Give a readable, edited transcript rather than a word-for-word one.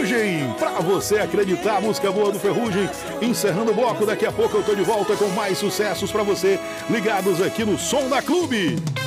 Ferrugem. Pra você acreditar, música boa do Ferrugem. Encerrando o bloco, daqui a pouco eu tô de volta com mais sucessos pra você, ligados aqui no Som da Clube.